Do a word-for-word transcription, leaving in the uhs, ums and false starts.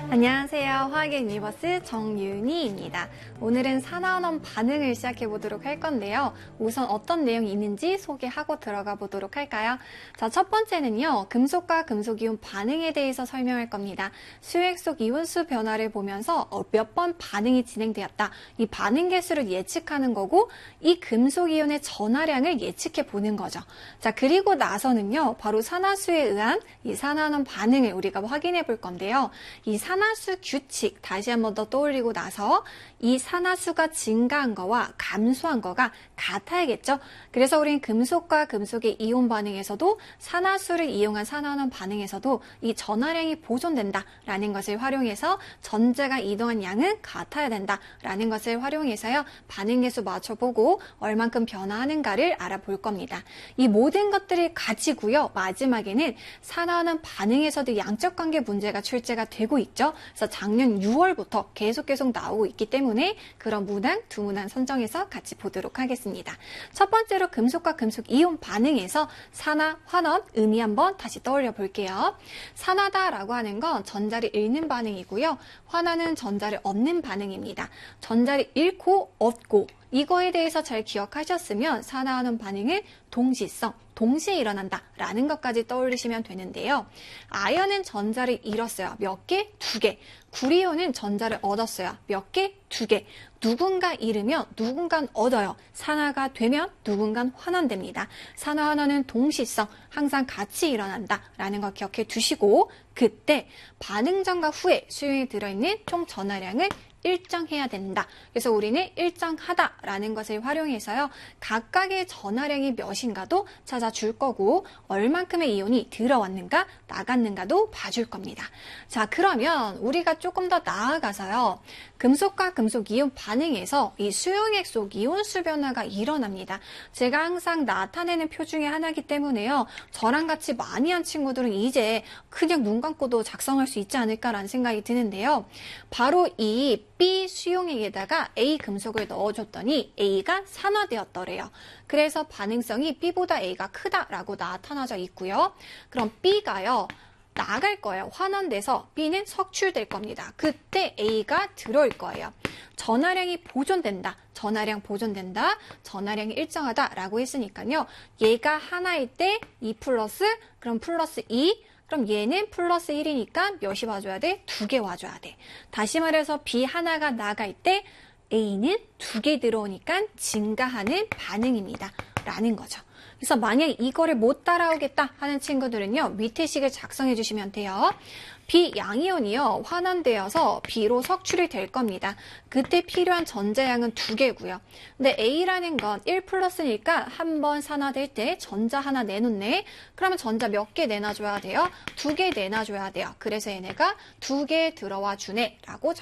안녕하세요. 화학의 유니버스 정윤희입니다. 오늘은 산화원원 반응을 시작해 보도록 할 건데요. 우선 어떤 내용이 있는지 소개하고 들어가 보도록 할까요? 자, 첫 번째는요. 금속과 금속이온 반응에 대해서 설명할 겁니다. 수액 속 이온수 변화를 보면서 몇 번 반응이 진행되었다. 이 반응 개수를 예측하는 거고 이 금속이온의 전하량을 예측해 보는 거죠. 자, 그리고 나서는요. 바로 산화수에 의한 이 산화원원 반응을 우리가 확인해 볼 건데요. 이 산화수 규칙 다시 한번 더 떠올리고 나서 이 산화수가 증가한 거와 감소한 거가 같아야겠죠. 그래서 우리는 금속과 금속의 이온 반응에서도 산화수를 이용한 산화원원 반응에서도 이 전하량이 보존된다라는 것을 활용해서 전자가 이동한 양은 같아야 된다라는 것을 활용해서요. 반응 계수 맞춰보고 얼만큼 변화하는가를 알아볼 겁니다. 이 모든 것들을 가지고요. 마지막에는 산화원원 반응에서도 양적 관계 문제가 출제가 되고 있죠. 그래서 작년 유월부터 계속 계속 나오고 있기 때문에 그런 문항, 두 문항 선정해서 같이 보도록 하겠습니다. 첫 번째로 금속과 금속 이온 반응에서 산화, 환원, 의미 한번 다시 떠올려 볼게요. 산화다라고 하는 건 전자를 잃는 반응이고요. 환원은 전자를 얻는 반응입니다. 전자를 잃고 얻고 이거에 대해서 잘 기억하셨으면 산화하는 반응은 동시성, 동시에 일어난다라는 것까지 떠올리시면 되는데요. 아연은 전자를 잃었어요. 몇 개? 두 개. 구리온은 전자를 얻었어요. 몇 개? 두 개. 누군가 잃으면 누군가 얻어요. 산화가 되면 누군가 환원됩니다. 산화 환원은 동시성, 항상 같이 일어난다라는 거 기억해 두시고 그때 반응 전과 후에 수용이 들어있는 총 전하량을 일정해야 된다. 그래서 우리는 일정하다라는 것을 활용해서요. 각각의 전하량이 몇인가도 찾아줄 거고 얼만큼의 이온이 들어왔는가 나갔는가도 봐줄 겁니다. 자, 그러면 우리가 조금 더 나아가서요. 금속과 금속 이온 반응에서 이 수용액 속 이온수 변화가 일어납니다. 제가 항상 나타내는 표 중에 하나이기 때문에요. 저랑 같이 많이 한 친구들은 이제 그냥 눈 감고도 작성할 수 있지 않을까라는 생각이 드는데요. 바로 이 B 수용액에다가 A 금속을 넣어줬더니 A가 산화되었더래요. 그래서 반응성이 B보다 A가 크다라고 나타나져 있고요. 그럼 B가요. 나갈 거예요. 환원돼서 B는 석출될 겁니다. 그때 A가 들어올 거예요. 전하량이 보존된다. 전하량 보존된다. 전하량이 일정하다라고 했으니까요. 얘가 하나일 때 이 플러스 그럼 플러스 이 그럼 얘는 플러스 일이니까 몇이 와줘야 돼? 두 개 와줘야 돼. 다시 말해서 B 하나가 나갈 때 A는 두 개 들어오니까 증가하는 반응입니다. 라는 거죠. 그래서 만약에 이거를 못 따라오겠다 하는 친구들은요. 밑에 식을 작성해 주시면 돼요. B 양이온이요. 환원되어서 B로 석출이 될 겁니다. 그때 필요한 전자량은 두 개고요. 근데 A라는 건 일 플러스니까 한 번 산화될 때 전자 하나 내놓네. 그러면 전자 몇 개 내놔줘야 돼요? 두 개 내놔줘야 돼요. 그래서 얘네가 두 개 들어와 주네 라고